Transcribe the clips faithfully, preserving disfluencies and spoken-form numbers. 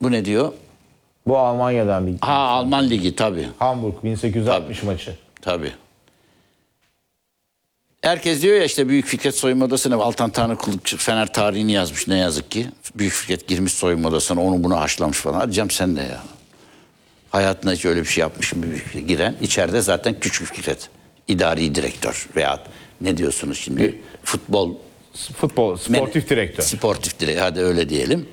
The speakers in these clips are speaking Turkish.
Bu ne diyor? Bu Almanya'dan bir. Ha, Alman Ligi tabii. Hamburg bin sekiz yüz altmış tabii. Maçı. Tabii. Herkes diyor ya işte Büyük Fikret soyunma odasına Altan Tanrıkulu Fener tarihini yazmış ne yazık ki. Büyük Fikret girmiş soyunma odasına onu bunu haşlamış falan. Hadi canım sen de ya. Hayatında hiç öyle bir şey yapmış mı Büyük Fikret? Giren içeride zaten Küçük Fikret. İdari direktör veya ne diyorsunuz şimdi? Futbol. Futbol, sportif direktör. Sportif direktör, hadi öyle diyelim.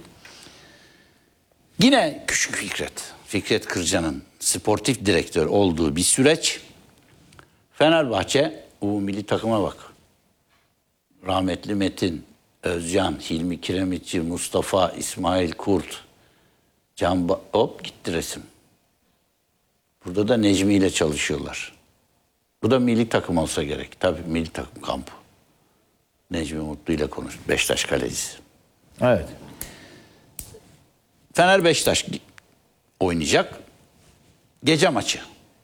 Yine Küçük Fikret, Fikret Kırca'nın sportif direktör olduğu bir süreç. Fenerbahçe, bu milli takıma bak. Rahmetli Metin, Özcan, Hilmi Kiremitçi, Mustafa, İsmail Kurt, Can ba- hop gitti resim. Burada da Necmi ile çalışıyorlar. Bu da milli takım olsa gerek. Tabii milli takım kampı. Necmi Mutlu ile konuş. Beşiktaş kalecisi. Evet. Fener Beşiktaş oynayacak. Gece maçı.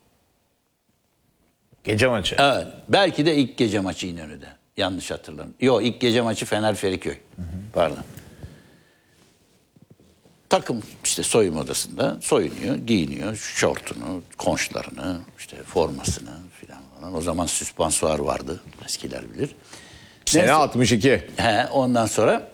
Gece maçı. Evet. Belki de ilk gece maçı İnönü'de. Yanlış hatırlamıyorum. Yok, ilk gece maçı Fener Feriköy. Hı hı. Pardon. Takım işte soyunma odasında soyunuyor, giyiniyor, şortunu, konşlarını, işte formasını filan falan. O zaman süspansuar vardı. Eskiler bilir. Sene Neyse. altmış iki. He, ondan sonra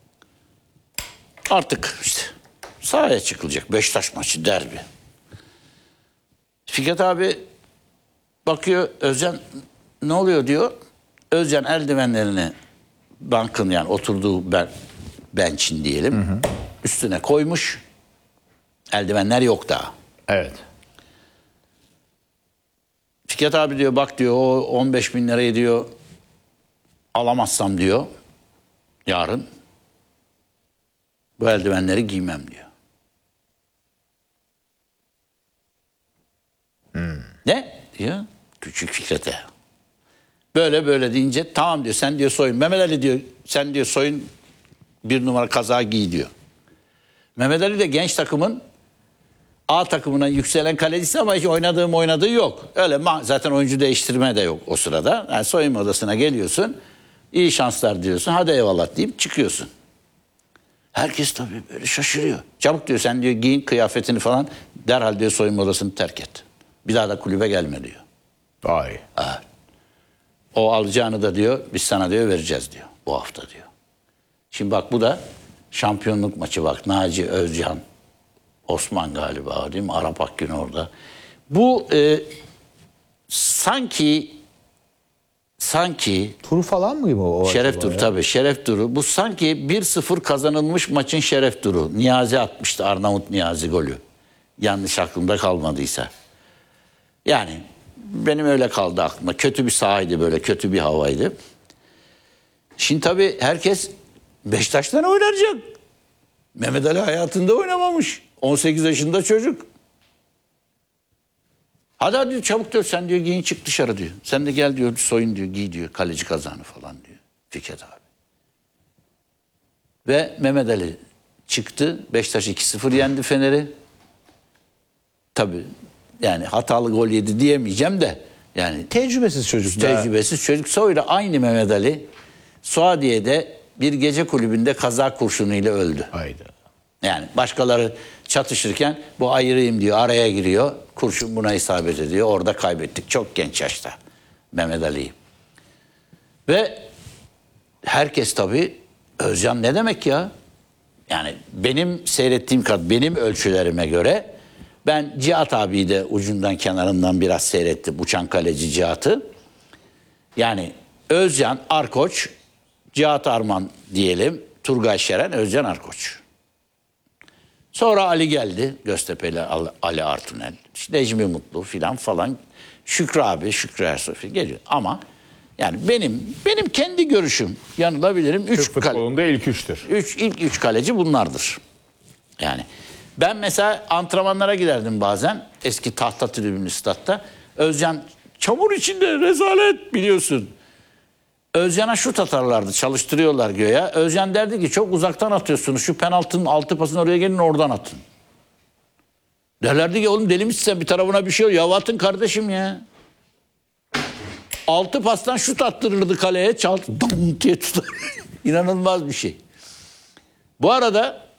artık işte sahaya çıkılacak. Beşiktaş maçı, derbi. Fikret abi bakıyor, Özcan ne oluyor diyor. Özcan eldivenlerini bankın, yani oturduğu ben, bençin diyelim, hı hı, üstüne koymuş. Eldivenler yok daha. Evet. Fikret abi diyor bak diyor o on beş bin lirayı diyor alamazsam diyor yarın bu eldivenleri giymem diyor. Hmm. Ne diyor? Küçük Fikret'e. Böyle böyle deyince tamam diyor, sen diyor soyun. Mehmet Ali diyor sen diyor soyun, bir numara kazağı giy diyor. Mehmet Ali de genç takımın A takımına yükselen kalecisi ama hiç oynadığı oynadığı yok. Öyle zaten oyuncu değiştirme de yok o sırada. Yani soyunma odasına geliyorsun, iyi şanslar diyorsun, hadi eyvallah deyip çıkıyorsun. Herkes tabii böyle şaşırıyor. Çabuk diyor sen diyor giyin kıyafetini falan, derhal diyor soyunma odasını terk et. Bir daha da kulübe gelme diyor. Vay. Evet. O alacağını da diyor biz sana diyor vereceğiz diyor bu hafta diyor. Şimdi bak bu da şampiyonluk maçı, bak Naci, Özcan, Osman galiba değil mi? Arap Akgün orada. Bu e, sanki sanki Turu falan mı bu? O şeref turu tabii, şeref turu. Bu sanki bir sıfır kazanılmış maçın şeref turu. Niyazi atmıştı, Arnavut Niyazi golü. Yanlış aklımda kalmadıysa. Yani benim öyle kaldı aklımda. Kötü bir sahaydı, böyle kötü bir havaydı. Şimdi tabii herkes Beşiktaş'tan oynayacak. Mehmet Ali hayatında oynamamış. on sekiz yaşında çocuk. Hadi hadi diyor, çabuk diyor sen diyor giyin çık dışarı diyor. Sen de gel diyor soyun diyor, giy diyor kaleci kazanı falan diyor Fikret abi. Ve Mehmet Ali çıktı. Beşiktaş iki sıfır yendi Fener'i. Tabii yani hatalı gol yedi diyemeyeceğim de yani tecrübesiz çocuk. Tecrübesiz çocuk. Sonra aynı Mehmet Ali Suadiye'de bir gece kulübünde kaza kurşunuyla öldü. Hayda. Yani başkaları çatışırken bu ayırayım diyor, araya giriyor. Kurşun buna isabet ediyor. Orada kaybettik çok genç yaşta Mehmet Ali'yi. Ve herkes tabii Özcan ne demek ya? Yani benim seyrettiğim kadar, benim ölçülerime göre ben Cihat abiyi de ucundan kenarından biraz seyrettim. Uçan kaleci Cihat'ı. Yani Özcan, Arkoç, Cihat Arman diyelim. Turgay Şeren, Özcan Arkoç. Sonra Ali geldi. Göztepe'li Ali Artunel. İşte Necmi Mutlu filan falan. Şükrü abi, Şükrü Ersoy geliyor. Ama yani benim benim kendi görüşüm, yanılabilirim. Türk Üç futbolunda kale, ilk üçtür. Üç, ilk üç kaleci bunlardır. Yani ben mesela antrenmanlara giderdim bazen. Eski tahta tribünlü statta. Özcan çamur içinde rezalet biliyorsun. Özcan'a şut atarlardı. Çalıştırıyorlar göğe. Özcan derdi ki çok uzaktan atıyorsunuz. Şu penaltının altı pasını oraya gelin oradan atın. Derlerdi ki oğlum deli misin sen, bir tarafına bir şey oluyor. Ya atın kardeşim ya. Altı pastan şut attırırdı kaleye. Çal, dum diye tutar. İnanılmaz bir şey. Bu arada